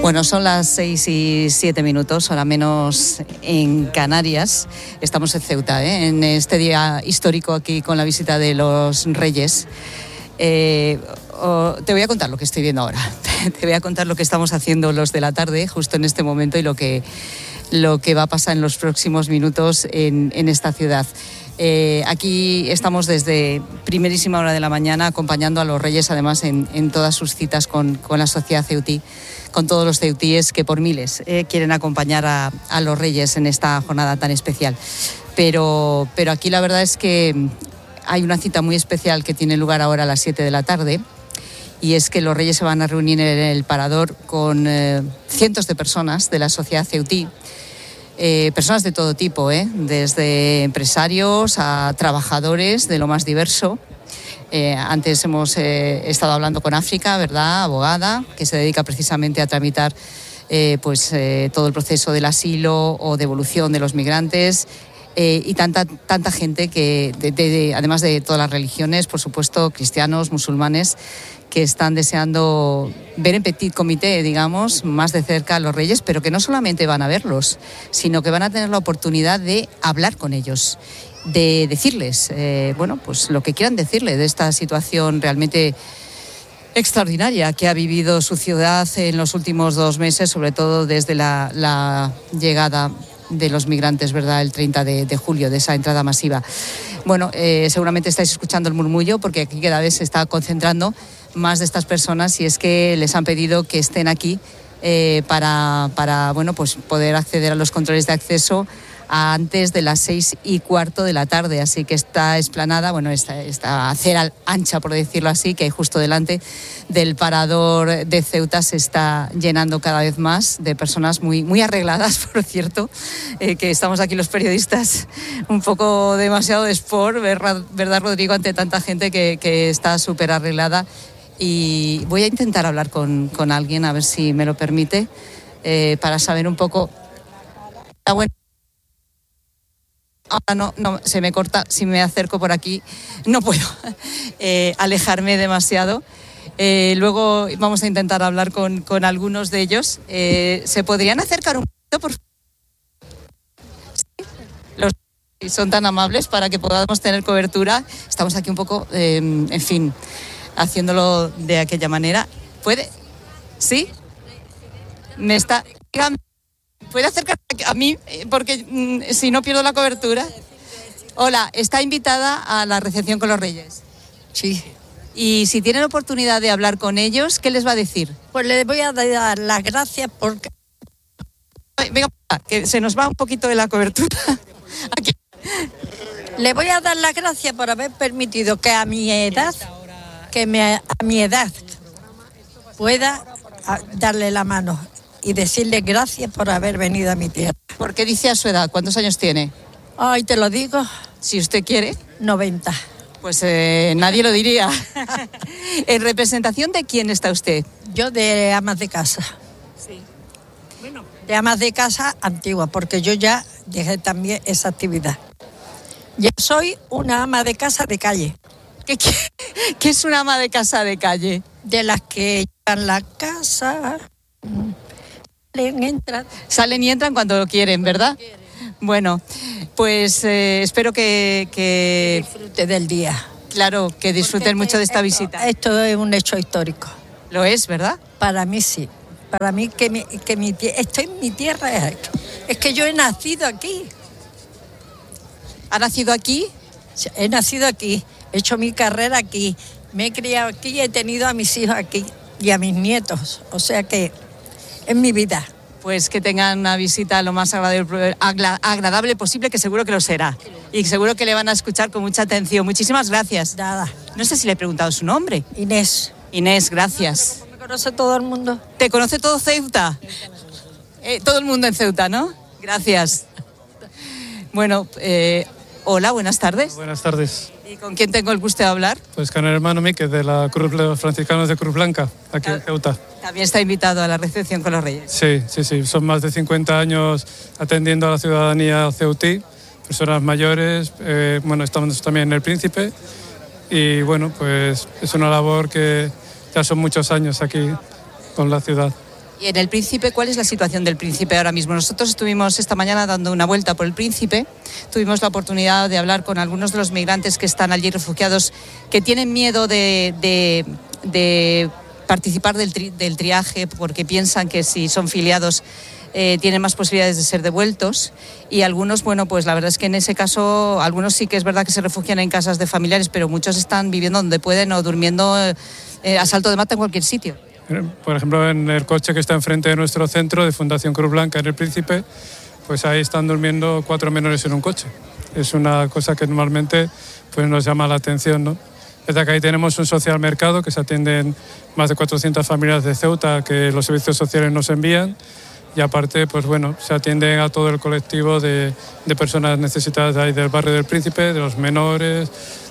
Bueno, son las 6:07, hora menos en Canarias. Estamos en Ceuta, en este día histórico aquí con la visita de los Reyes. Te voy a contar lo que estoy viendo ahora. Te voy a contar lo que estamos haciendo los de la tarde, justo en este momento, y lo que va a pasar en los próximos minutos en esta ciudad. Aquí estamos desde primerísima hora de la mañana acompañando a los Reyes, además en todas sus citas con la sociedad ceutí, con todos los ceutíes que por miles quieren acompañar a los Reyes en esta jornada tan especial. Pero aquí la verdad es que hay una cita muy especial que tiene lugar ahora a las 7 de la tarde, y es que los Reyes se van a reunir en el Parador con cientos de personas de la sociedad ceutí. Personas de todo tipo, desde empresarios a trabajadores de lo más diverso. Antes hemos estado hablando con África, ¿verdad?, abogada, que se dedica precisamente a tramitar todo el proceso del asilo o devolución de los migrantes. Y tanta gente que, además de todas las religiones, por supuesto, cristianos, musulmanes, que están deseando ver en petit comité, digamos, más de cerca a los Reyes, pero que no solamente van a verlos, sino que van a tener la oportunidad de hablar con ellos, de decirles, pues lo que quieran decirle de esta situación realmente extraordinaria que ha vivido su ciudad en los últimos 2 meses, sobre todo desde la llegada de los migrantes, ¿verdad?, el 30 de julio, de esa entrada masiva. Bueno, seguramente estáis escuchando el murmullo, porque aquí cada vez se está concentrando más de estas personas, y es que les han pedido que estén aquí para poder acceder a los controles de acceso antes de las 6:15 de la tarde. Así que esta explanada, esta acera ancha, por decirlo así, que hay justo delante del Parador de Ceuta, se está llenando cada vez más de personas muy, muy arregladas, por cierto, que estamos aquí los periodistas un poco demasiado de sport, ¿verdad, Rodrigo?, ante tanta gente que está súper arreglada. Y voy a intentar hablar con alguien, a ver si me lo permite, para saber un poco. Ahora no, se me corta. Si me acerco por aquí, no puedo alejarme demasiado. Luego vamos a intentar hablar con algunos de ellos. ¿Se podrían acercar un poquito, por favor? ¿Sí? Son tan amables para que podamos tener cobertura. Estamos aquí un poco, haciéndolo de aquella manera. ¿Puede? ¿Sí? Me está... ¿Puede acercar a mí? Porque si no pierdo la cobertura. Hola, ¿está invitada a la recepción con los Reyes? Sí. Y si tienen oportunidad de hablar con ellos, ¿qué les va a decir? Pues les voy a dar las gracias porque... Venga, que se nos va un poquito de la cobertura. Aquí. Le voy a dar las gracias por haber permitido que a mi edad pueda darle la mano y decirle gracias por haber venido a mi tierra. ¿Por qué dice a su edad? ¿Cuántos años tiene? Ay, te lo digo. Si usted quiere. 90. Pues nadie lo diría. ¿En representación de quién está usted? Yo de amas de casa. Sí. Bueno, de amas de casa antigua, porque yo ya dejé también esa actividad. Yo soy una ama de casa de calle. ¿Qué es una ama de casa de calle? De las que llegan la casa, salen y entran cuando lo quieren, ¿verdad? Bueno, pues espero que disfrute del día. Claro, que disfruten mucho de esta visita. Esto es un hecho histórico. Lo es, ¿verdad? Para mí sí. Para mí estoy en mi tierra. Es que yo he nacido aquí. ¿Ha nacido aquí? He nacido aquí. He hecho mi carrera aquí. Me he criado aquí. He tenido a mis hijos aquí y a mis nietos. O sea que es mi vida. Pues que tengan una visita lo más agradable posible, que seguro que lo será. Y seguro que le van a escuchar con mucha atención. Muchísimas gracias. Nada. No sé si le he preguntado su nombre. Inés. Inés, gracias. ¿Me conoce todo el mundo? ¿Te conoce todo Ceuta? Todo el mundo en Ceuta, ¿no? Gracias. Bueno, hola, buenas tardes. Buenas tardes. ¿Y con quién tengo el gusto de hablar? Pues con el hermano Mique de la Cruz de los Franciscanos de Cruz Blanca, aquí en Ceuta. También está invitado a la recepción con los Reyes. Sí. Son más de 50 años atendiendo a la ciudadanía ceutí, personas mayores. Estamos también en El Príncipe. Y bueno, pues es una labor que ya son muchos años aquí con la ciudad. Y en el Príncipe, ¿cuál es la situación del Príncipe ahora mismo? Nosotros estuvimos esta mañana dando una vuelta por el Príncipe, tuvimos la oportunidad de hablar con algunos de los migrantes que están allí refugiados, que tienen miedo de participar del triaje porque piensan que si son filiados tienen más posibilidades de ser devueltos, y algunos, bueno, pues la verdad es que en ese caso, algunos sí que es verdad que se refugian en casas de familiares, pero muchos están viviendo donde pueden o durmiendo a salto de mata en cualquier sitio. Por ejemplo, en el coche que está enfrente de nuestro centro de Fundación Cruz Blanca en el Príncipe, pues ahí están durmiendo 4 menores en un coche. Es una cosa que normalmente pues nos llama la atención, ¿no? Desde que ahí tenemos un social mercado que se atienden más de 400 familias de Ceuta que los servicios sociales nos envían, y aparte, pues bueno, se atienden a todo el colectivo de personas necesitadas de ahí del barrio del Príncipe, de los menores,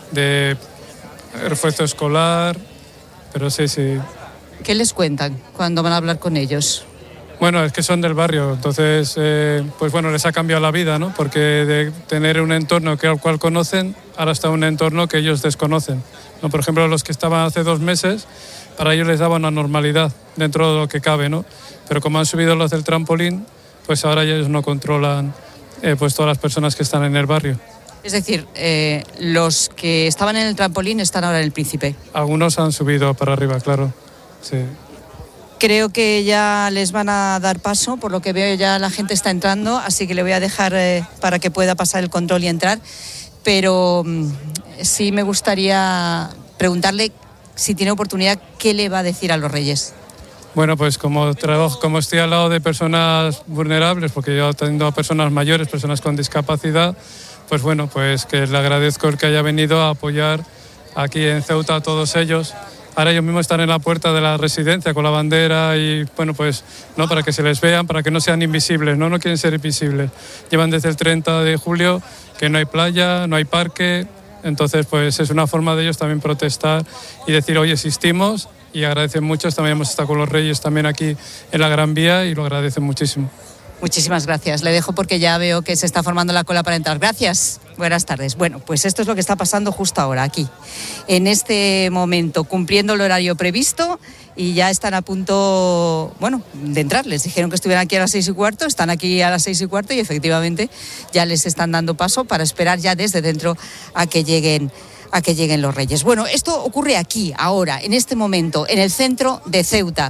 de refuerzo escolar, pero sí. ¿Qué les cuentan cuando van a hablar con ellos? Bueno, es que son del barrio, entonces, pues bueno, les ha cambiado la vida, ¿no? Porque de tener un entorno al cual conocen, ahora está un entorno que ellos desconocen, ¿no? Por ejemplo, los que estaban hace 2 meses, para ellos les daba una normalidad dentro de lo que cabe, ¿no? Pero como han subido los del trampolín, pues ahora ellos no controlan pues todas las personas que están en el barrio. Es decir, los que estaban en el trampolín están ahora en el Príncipe. Algunos han subido para arriba, claro, sí. Creo que ya les van a dar paso, por lo que veo ya la gente está entrando, así que le voy a dejar para que pueda pasar el control y entrar. Pero sí me gustaría preguntarle, si tiene oportunidad, ¿qué le va a decir a los Reyes? Bueno, pues como estoy al lado de personas vulnerables, porque yo atiendo a personas mayores, personas con discapacidad, pues bueno, pues que le agradezco el que haya venido a apoyar aquí en Ceuta a todos ellos. Ahora ellos mismos están en la puerta de la residencia con la bandera y, bueno, pues, ¿no? Para que se les vean, para que no sean invisibles, no quieren ser invisibles. Llevan desde el 30 de julio que no hay playa, no hay parque, entonces, pues, es una forma de ellos también protestar y decir, oye, existimos, y agradecen mucho. También hemos estado con los Reyes también aquí en la Gran Vía y lo agradecen muchísimo. Muchísimas gracias. Le dejo porque ya veo que se está formando la cola para entrar. Gracias. Buenas tardes. Bueno, pues esto es lo que está pasando justo ahora, aquí, en este momento, cumpliendo el horario previsto, y ya están a punto, bueno, de entrar. Les dijeron que estuvieran aquí a las 6:15, están aquí a las 6:15 y efectivamente ya les están dando paso para esperar ya desde dentro a que lleguen los Reyes. Bueno, esto ocurre aquí, ahora, en este momento, en el centro de Ceuta.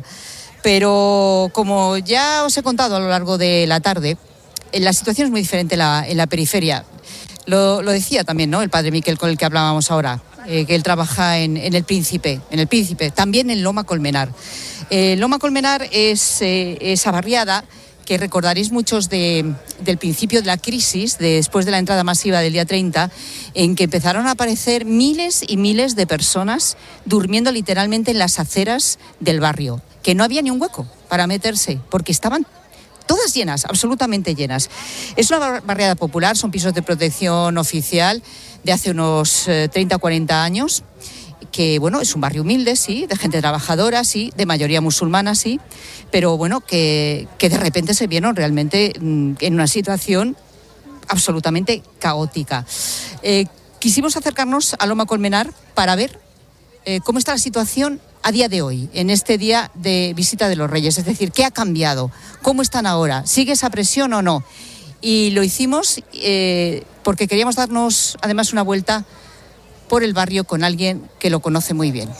Pero como ya os he contado a lo largo de la tarde, la situación es muy diferente en la periferia. Lo decía también, ¿no?, el padre Miquel, con el que hablábamos ahora, que él trabaja en el Príncipe, también en Loma Colmenar. Loma Colmenar es esa barriada que recordaréis muchos del principio de la crisis, después de la entrada masiva del día 30, en que empezaron a aparecer miles y miles de personas durmiendo literalmente en las aceras del barrio, que no había ni un hueco para meterse, porque estaban todas llenas, absolutamente llenas. Es una barriada popular, son pisos de protección oficial de hace unos 30 o 40 años, que bueno, es un barrio humilde, sí, de gente trabajadora, sí, de mayoría musulmana, sí, pero bueno, que de repente se vieron realmente en una situación absolutamente caótica. Quisimos acercarnos a Loma Colmenar para ver cómo está la situación a día de hoy, en este día de visita de los Reyes, es decir, ¿qué ha cambiado? ¿Cómo están ahora? ¿Sigue esa presión o no? Y lo hicimos porque queríamos darnos además una vuelta por el barrio con alguien que lo conoce muy bien.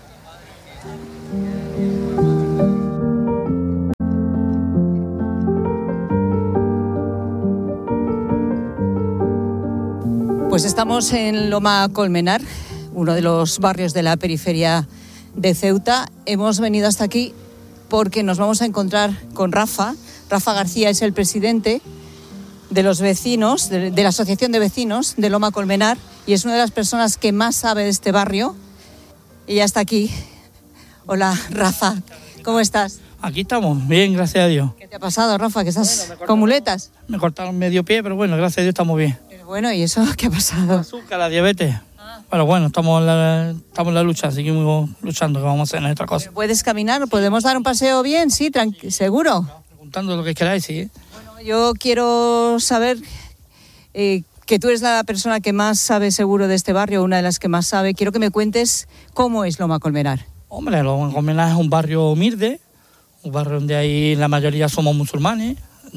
Pues estamos en Loma Colmenar, uno de los barrios de la periferia de Ceuta. Hemos venido hasta aquí porque nos vamos a encontrar con Rafa. Rafa García es el presidente de los vecinos, de la Asociación de Vecinos de Loma Colmenar, y es una de las personas que más sabe de este barrio. Y ya está aquí. Hola, Rafa, ¿cómo estás? Aquí estamos, bien, gracias a Dios. ¿Qué te ha pasado, Rafa? ¿Que estás con muletas? Me cortaron medio pie, pero bueno, gracias a Dios estamos bien. Pero bueno, ¿y eso qué ha pasado? El azúcar, la diabetes. Pero bueno, estamos en la lucha, seguimos luchando, que vamos a hacer en esta cosa. ¿Puedes caminar? ¿Podemos dar un paseo bien? Sí, ¿seguro? Preguntando lo que queráis, sí. Bueno, yo quiero saber que tú eres la persona que más sabe seguro de este barrio, una de las que más sabe. Quiero que me cuentes cómo es Loma Colmenar. Hombre, Loma Colmenar es un barrio humilde, un barrio donde ahí la mayoría somos musulmanes,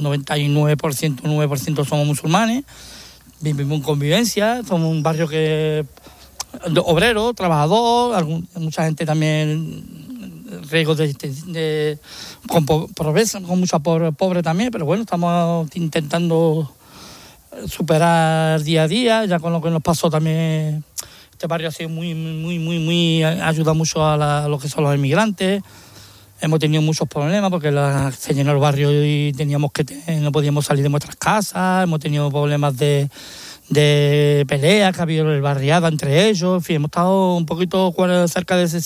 99% somos musulmanes, vivimos en convivencia, somos un barrio que obrero, trabajador, mucha gente también riesgos con pobreza, con mucha pobre también, pero bueno, estamos intentando superar día a día, ya con lo que nos pasó también. Este barrio ha sido muy ayuda mucho a lo que son los inmigrantes. Hemos tenido muchos problemas porque se llenó el barrio y no podíamos salir de nuestras casas. Hemos tenido problemas de peleas que ha habido en el barriada entre ellos. En fin, hemos estado un poquito cerca de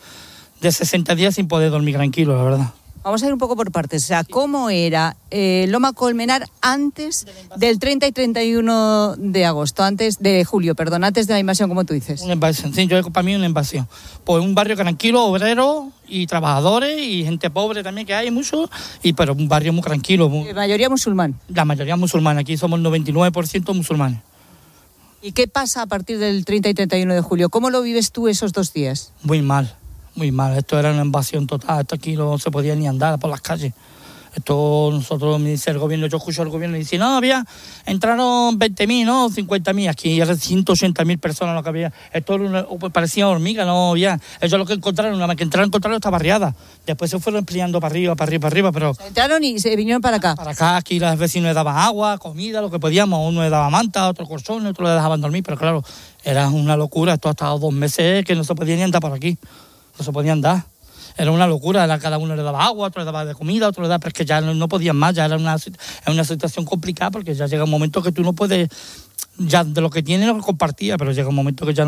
60 días sin poder dormir tranquilo, la verdad. Vamos a ir un poco por partes. O sea, ¿cómo era Loma Colmenar antes del 30 y 31 de agosto, antes de julio, perdón, antes de la invasión, como tú dices? Una invasión, sí, para mí una invasión. Pues un barrio tranquilo, obrero y trabajadores y gente pobre también que hay mucho, pero un barrio muy tranquilo. ¿La mayoría musulmán? La mayoría musulmana, aquí somos 99% musulmanes. ¿Y qué pasa a partir del 30 y 31 de julio? ¿Cómo lo vives tú esos 2 días? Muy mal. Muy mal, esto era una invasión total, esto aquí no se podía ni andar por las calles. Esto nosotros, me dice el gobierno, yo escucho al gobierno y dice, no, entraron 20.000, no, 50.000, aquí eran 180.000 personas lo que había. Esto parecía hormiga, no había. Ellos lo que encontraron, una vez que entraron esta barriada. Después se fueron ampliando para arriba, pero... Entraron y se vinieron para acá. Para acá, aquí los vecinos les daban agua, comida, lo que podíamos. Uno le daba manta, otro colchón, otro le dejaban dormir, pero claro, era una locura. Esto ha estado 2 meses que no se podía ni andar por aquí. No se podían dar. Era una locura, cada uno le daba agua, otro le daba de comida, otro le daba, pero es que ya no podían más, ya era una situación complicada porque ya llega un momento que tú no puedes, ya de lo que tienes lo compartía, pero llega un momento que ya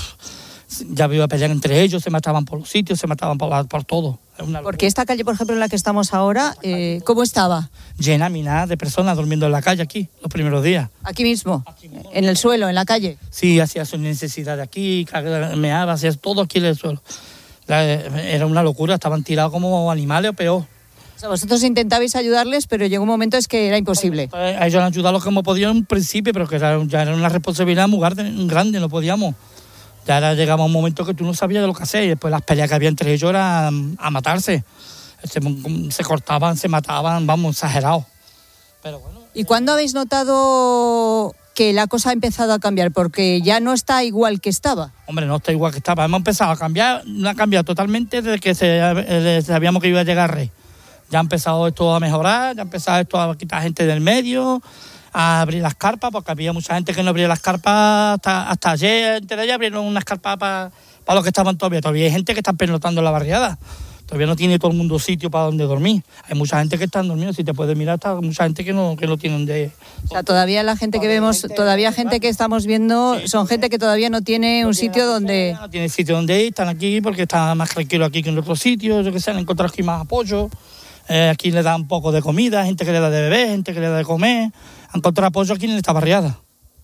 iba a pelear entre ellos, se mataban por los sitios, se mataban por todo. Porque esta calle, por ejemplo, en la que estamos ahora, ¿cómo estaba? Llena, minada de personas durmiendo en la calle aquí, los primeros días. ¿Aquí mismo? ¿En el suelo, en la calle? Sí, hacía sus necesidades aquí, meaba, hacía todo aquí en el suelo. Era una locura, estaban tirados como animales o peor. O sea, vosotros intentabais ayudarles, pero llegó un momento que era imposible. A ellos han ayudado lo que hemos podido en un principio, pero que ya era una responsabilidad muy grande, no podíamos. Ya llegaba un momento que tú no sabías de lo que hacer y después las peleas que había entre ellos eran a matarse. Se cortaban, se mataban, vamos, exagerados. Pero bueno. ¿Y cuándo habéis notado que la cosa ha empezado a cambiar? Porque ya no está igual que estaba. Hombre, no está igual que estaba. Hemos empezado a cambiar, no ha cambiado totalmente desde que sabíamos que iba a llegar Rey. Ya ha empezado esto a mejorar, ya ha empezado esto a quitar gente del medio, a abrir las carpas, porque había mucha gente que no abría las carpas hasta ayer, antes de ayer abrieron unas carpas para los que estaban todavía. Todavía hay gente que está pernoctando en la barriada. Todavía no tiene todo el mundo sitio para donde dormir. Hay mucha gente que está durmiendo, si te puedes mirar, está mucha gente que no tienen de... O sea, todavía la gente que vemos, todavía gente que estamos viendo, son gente que todavía no tiene un sitio donde... No tiene sitio donde ir, están aquí porque está más tranquilo aquí que en otros sitios, yo que sé, han encontrado aquí más apoyo. Aquí le dan un poco de comida, gente que le da de beber, gente que le da de comer. Han encontrado apoyo aquí en esta barriada.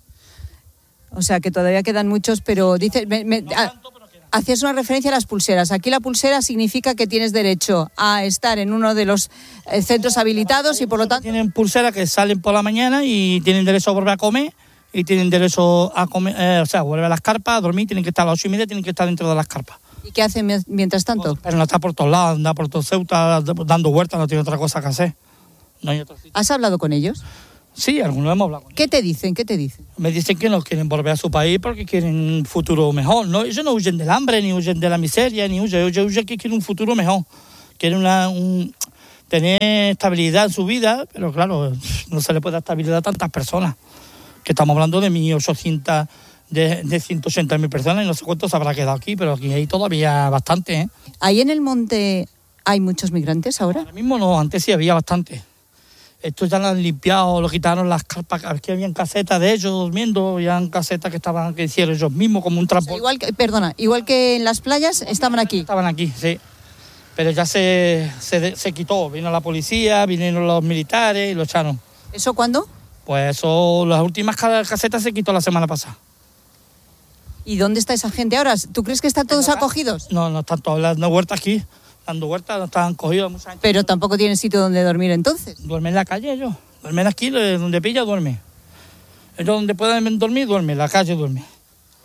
O sea, que todavía quedan muchos, pero dice... Hacías una referencia a las pulseras. Aquí la pulsera significa que tienes derecho a estar en uno de los centros habilitados y por lo tanto... Tienen pulseras que salen por la mañana y tienen derecho a volver a comer y tienen derecho a comer, o sea, volver a las carpas, a dormir, tienen que estar a las 8:30, tienen que estar dentro de las carpas. ¿Y qué hacen mientras tanto? Pero no está por todos lados, anda por todo Ceuta dando vueltas, no tiene otra cosa que hacer. No hay otro sitio. ¿Has hablado con ellos? Sí, algunos hemos hablado con ellos. ¿Qué te dicen? Me dicen que no quieren volver a su país porque quieren un futuro mejor. ¿No? Ellos no huyen del hambre, ni huyen de la miseria, ni huyen. Ellos huyen que quieren un futuro mejor. Quieren tener estabilidad en su vida, pero claro, no se le puede dar estabilidad a tantas personas. Que estamos hablando de 1.800, de 180.000 personas y no sé cuántos se habrá quedado aquí, pero aquí hay todavía bastante, ¿eh? ¿Ahí en el monte hay muchos migrantes ahora? Ahora mismo no, antes sí había bastante. Esto ya lo han limpiado, lo quitaron las carpas, aquí habían casetas de ellos durmiendo, habían casetas que hicieron ellos mismos como un transporte. O sea, igual que en las playas, estaban aquí. Estaban aquí, sí. Pero ya se quitó, vino la policía, vinieron los militares y lo echaron. ¿Eso cuándo? Pues eso, las últimas casetas se quitó la semana pasada. ¿Y dónde está esa gente ahora? ¿Tú crees que están todos acogidos? No están todos dando vueltas aquí. Dando vueltas, no estaban cogidos mucha gente. Pero tampoco tienen sitio donde dormir entonces. Duermen en la calle ellos. Duermen aquí, donde pilla, duerme. Ellos donde pueden dormir, duermen. En la calle duerme.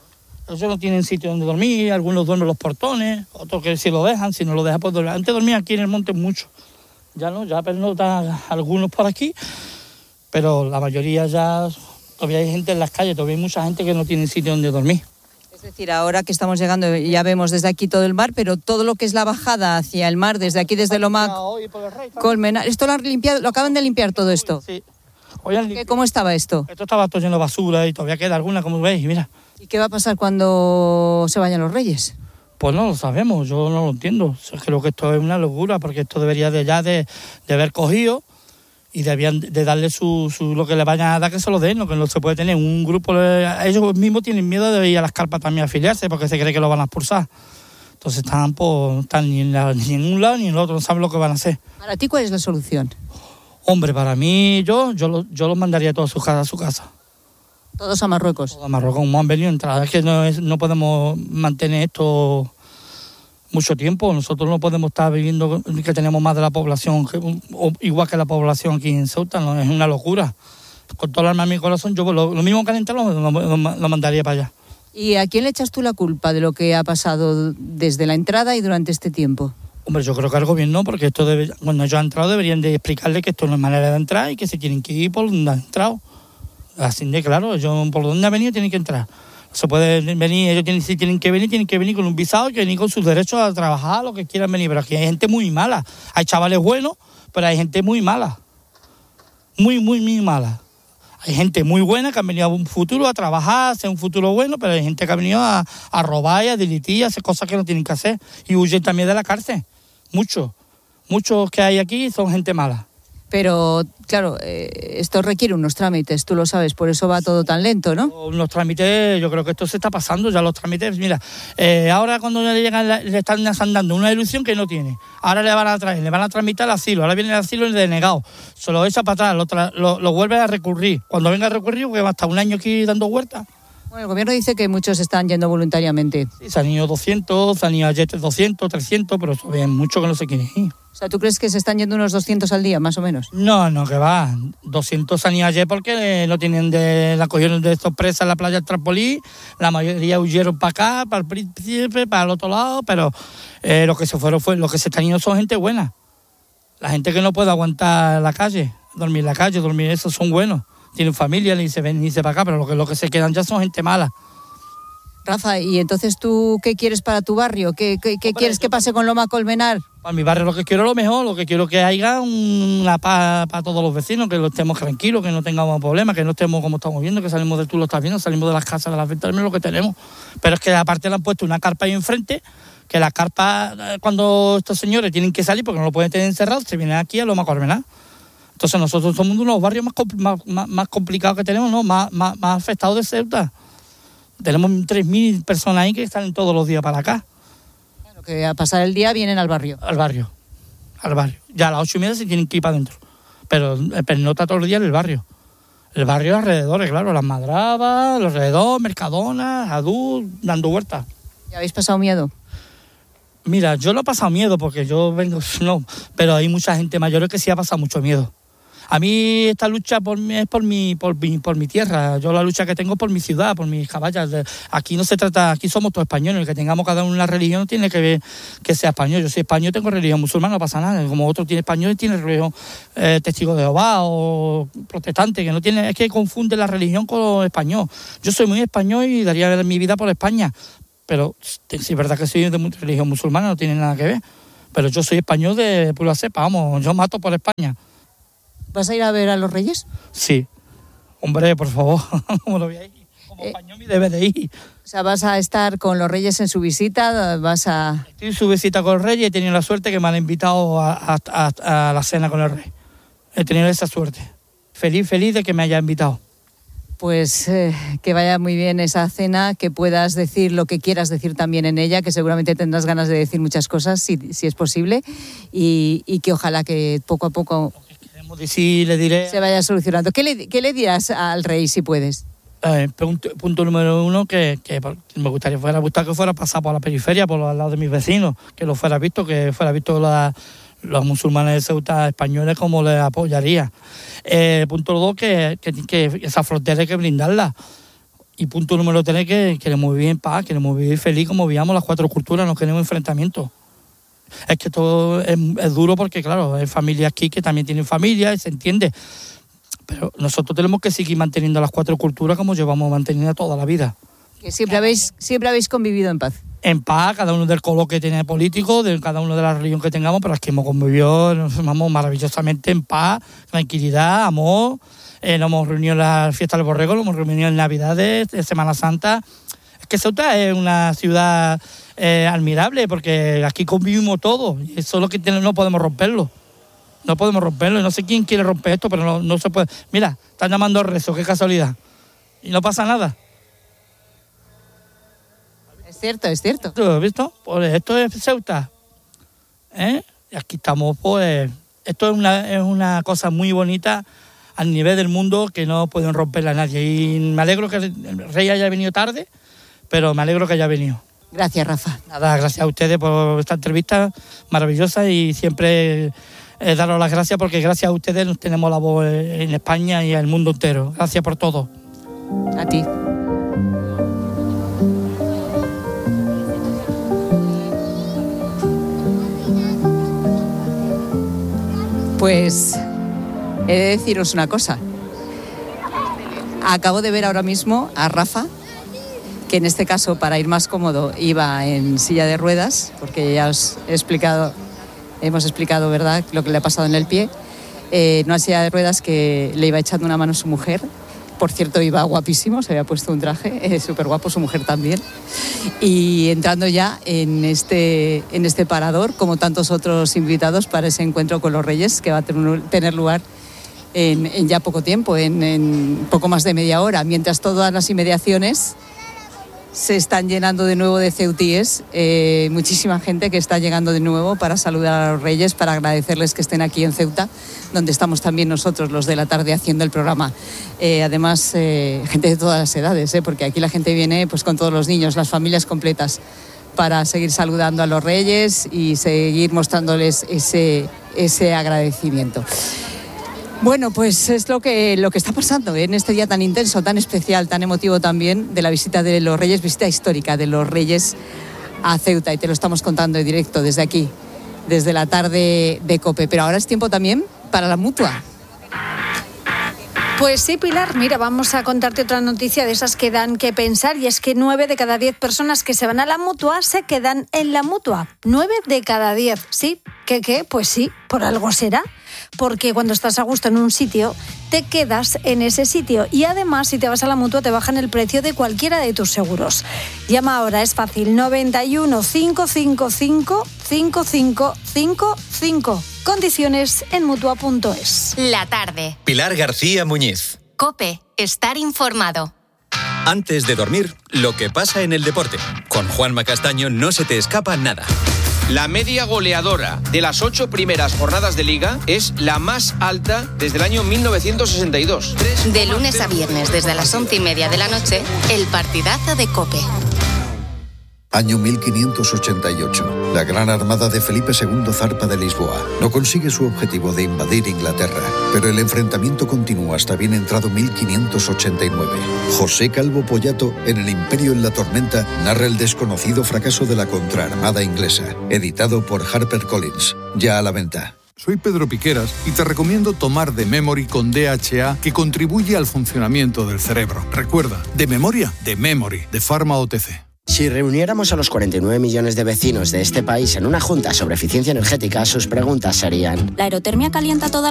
Ellos no tienen sitio donde dormir, algunos duermen en los portones, otros que si lo dejan, si no lo dejan, pues dormir. Antes dormían aquí en el monte mucho, ya no, ya pernotan algunos por aquí, pero la mayoría ya, todavía hay gente en las calles, todavía hay mucha gente que no tiene sitio donde dormir. Es decir, ahora que estamos llegando, ya vemos desde aquí todo el mar, pero todo lo que es la bajada hacia el mar, desde aquí, desde Loma Colmenar, ¿esto lo han limpiado, lo acaban de limpiar todo esto? Sí. ¿Cómo estaba esto? Esto estaba todo lleno de basura y todavía queda alguna, como veis, mira. ¿Y qué va a pasar cuando se vayan los Reyes? Pues no lo sabemos, yo no lo entiendo. Creo que esto es una locura, porque esto debería de haber cogido y debían de darle lo que le vayan a dar, que se lo den, lo que no se puede tener. Un grupo, ellos mismos tienen miedo de ir a las carpas también a afiliarse, porque se cree que lo van a expulsar. Entonces están ni en un lado ni en el otro, no saben lo que van a hacer. ¿Para ti cuál es la solución? Hombre, para mí, yo los mandaría todos a su casa. Todos a Marruecos. Todos a Marruecos, como han venido a entrar. Es que no podemos mantener esto mucho tiempo. Nosotros no podemos estar viviendo que tenemos más de la población, igual que la población aquí en Ceuta, ¿no? Es una locura. Con todo el alma en mi corazón, yo lo mismo que han entrado lo mandaría para allá. ¿Y a quién le echas tú la culpa de lo que ha pasado desde la entrada y durante este tiempo? Hombre, yo creo que al gobierno, porque esto cuando ellos han entrado deberían de explicarle que esto no es manera de entrar y que se tienen que ir por donde han entrado. Así de claro, ellos por donde han venido tienen que entrar. Se puede venir, si tienen que venir con un visado, que venir con sus derechos a trabajar, lo que quieran venir. Pero aquí hay gente muy mala. Hay chavales buenos, pero hay gente muy mala. Muy, muy, muy mala. Hay gente muy buena que han venido a un futuro a trabajar, a hacer un futuro bueno, pero hay gente que ha venido a robar y a delinquir, a hacer cosas que no tienen que hacer. Y huyen también de la cárcel. Muchos que hay aquí son gente mala. Pero, claro, esto requiere unos trámites, tú lo sabes, por eso va todo tan lento, ¿no? Los trámites, yo creo que esto se está pasando ya, los trámites. Mira, ahora cuando le llegan, le están dando una ilusión que no tiene. Ahora le van a tramitar el asilo, ahora viene el asilo el denegado. Se lo echa para atrás, lo vuelve a recurrir. Cuando venga a recurrir, porque va a estar un año aquí dando vueltas. Bueno, el gobierno dice que muchos están yendo voluntariamente. Sí, se han ido 200, se han ido ayer 200, 300, pero todavía hay muchos que no se quieren ir. O sea, ¿tú crees que se están yendo unos 200 al día, más o menos? No, que va. 200 se han ido ayer porque no tienen la cogieron de sorpresa en la playa del Trampolí. La mayoría huyeron para acá, para el Príncipe, para el otro lado, pero los que se fueron los que se están yendo son gente buena. La gente que no puede aguantar la calle, dormir en la calle, dormir eso, son buenos. Tienen familia, ni se ven ni se para acá, pero lo que se quedan ya son gente mala. Rafa, ¿y entonces tú qué quieres para tu barrio? ¿Qué quieres que pase con Loma Colmenar? Para mi barrio lo que quiero es lo mejor, lo que quiero es que haya una paz para todos los vecinos, que lo estemos tranquilos, que no tengamos problemas, que no estemos como estamos viendo, que salimos tú lo estás viendo, salimos de las casas, de las ventas, lo que tenemos. Pero es que aparte le han puesto una carpa ahí enfrente, que la carpa, cuando estos señores tienen que salir porque no lo pueden tener encerrado, se vienen aquí a Loma Colmenar. Entonces nosotros somos uno de los barrios más complicados que tenemos, ¿no? Más afectados de Ceuta. Tenemos 3.000 personas ahí que salen todos los días para acá. Claro, que a pasar el día vienen al barrio. Al barrio. Ya a las 8:30 se tienen que ir para adentro. Pero pernota todos los días en el barrio. El barrio alrededor, claro, Las Madrabas, alrededor, Mercadona, Adú, dando vueltas. ¿Y habéis pasado miedo? Mira, yo no he pasado miedo porque yo vengo, no, pero hay mucha gente mayor que sí ha pasado mucho miedo. A mí esta lucha es por mi tierra. Yo la lucha que tengo es por mi ciudad, por mis caballas. Aquí no se trata, aquí somos todos españoles. El que tengamos cada uno una religión no tiene que ver que sea español. Yo soy español, tengo religión musulmana, no pasa nada. Como otro tiene español, tiene religión testigo de Jehová o protestante, que no tiene, es que confunde la religión con lo español. Yo soy muy español y daría mi vida por España. Pero si es verdad que soy de religión musulmana, no tiene nada que ver. Pero yo soy español de pura cepa, vamos, yo mato por España. ¿Vas a ir a ver a los Reyes? Sí. Hombre, por favor, como lo voy a ir. Como español me debe de ir. O sea, ¿vas a estar con los Reyes en su visita? Estoy en su visita con el Rey y he tenido la suerte que me han invitado a la cena con el Rey. He tenido esa suerte. Feliz de que me haya invitado. Pues que vaya muy bien esa cena, que puedas decir lo que quieras decir también en ella, que seguramente tendrás ganas de decir muchas cosas, si es posible, y que ojalá que poco a poco sí, le diré, se vaya solucionando. ¿Qué le dirás al Rey, si puedes? Punto número 1, que me gustaría que fuera pasar por la periferia, por los lados de mis vecinos, que lo fuera visto, los musulmanes de Ceuta españoles como les apoyaría. Punto 2, que esa frontera hay que blindarla. Y punto número 3, que queremos vivir en paz, queremos vivir feliz como vivíamos las 4 culturas, no queremos enfrentamientos. Es que todo es duro porque, claro, hay familias aquí que también tienen familia y se entiende. Pero nosotros tenemos que seguir manteniendo las 4 culturas como llevamos manteniendo toda la vida. Que siempre habéis convivido en paz. En paz, cada uno del color que tiene político, de cada uno de la religión que tengamos, pero aquí hemos convivido, nos formamos maravillosamente en paz, tranquilidad, amor. Nos hemos reunido en la fiesta del Borrego, nos hemos reunido en Navidades, en Semana Santa. Es que Ceuta es una ciudad admirable porque aquí convivimos todos y eso es lo que no podemos romperlo. No podemos romperlo y no sé quién quiere romper esto, pero no se puede. Mira, están llamando al rezo, qué casualidad. Y no pasa nada. Es cierto. ¿Tú has visto? Pues esto es Ceuta. Y aquí estamos, pues... Esto es una cosa muy bonita al nivel del mundo que no pueden romperla a nadie. Y me alegro que el rey haya venido tarde, pero me alegro que haya venido. Gracias, Rafa. Nada, gracias a ustedes por esta entrevista maravillosa y siempre daros las gracias porque gracias a ustedes tenemos la voz en España y en el mundo entero. Gracias por todo. A ti. Pues he de deciros una cosa. Acabo de ver ahora mismo a Rafa, que en este caso, para ir más cómodo, iba en silla de ruedas, porque ya hemos explicado, ¿verdad?, lo que le ha pasado en el pie. Una silla de ruedas que le iba echando una mano a su mujer. Por cierto, iba guapísimo, se había puesto un traje, súper guapo, su mujer también. Y entrando ya en este parador, como tantos otros invitados para ese encuentro con los Reyes, que va a tener lugar en ya poco tiempo, en poco más de media hora, mientras todas las inmediaciones se están llenando de nuevo de ceutíes, muchísima gente que está llegando de nuevo para saludar a los Reyes, para agradecerles que estén aquí en Ceuta, donde estamos también nosotros, los de la tarde, haciendo el programa. Además, gente de todas las edades, porque aquí la gente viene pues con todos los niños, las familias completas, para seguir saludando a los Reyes y seguir mostrándoles ese agradecimiento. Bueno, pues es lo que está pasando en este día tan intenso, tan especial, tan emotivo también, de la visita de los Reyes, visita histórica de los Reyes a Ceuta, y te lo estamos contando en directo desde aquí, desde la tarde de COPE. Pero ahora es tiempo también para la Mutua. Pues sí, Pilar, mira, vamos a contarte otra noticia de esas que dan que pensar, y es que 9 de cada 10 personas que se van a la Mutua se quedan en la Mutua. 9 de cada 10, ¿sí? ¿Qué? Pues sí, por algo será. Porque cuando estás a gusto en un sitio, te quedas en ese sitio. Y además, si te vas a la Mutua, te bajan el precio de cualquiera de tus seguros. Llama ahora, es fácil, 91 555 5555. Condiciones en Mutua.es. La tarde. Pilar García Muñiz. COPE. Estar informado. Antes de dormir, lo que pasa en el deporte. Con Juanma Castaño no se te escapa nada. La media goleadora de las 8 primeras jornadas de Liga es la más alta desde el año 1962. De lunes a viernes, desde las 11:30 de la noche, el partidazo de COPE. Año 1588. La gran armada de Felipe II zarpa de Lisboa. No consigue su objetivo de invadir Inglaterra, pero el enfrentamiento continúa hasta bien entrado 1589. José Calvo Pollato, en El Imperio en la Tormenta, narra el desconocido fracaso de la contraarmada inglesa. Editado por HarperCollins. Ya a la venta. Soy Pedro Piqueras y te recomiendo tomar The Memory con DHA, que contribuye al funcionamiento del cerebro. Recuerda, de memoria, The Memory, de Pharma OTC. Si reuniéramos a los 49 millones de vecinos de este país en una junta sobre eficiencia energética, sus preguntas serían: ¿la aerotermia calienta toda